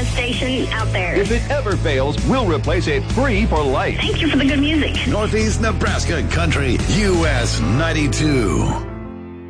best station out there. If it ever fails, we'll replace it free for life. Thank you for the good music. Northeast Nebraska Country, US 92.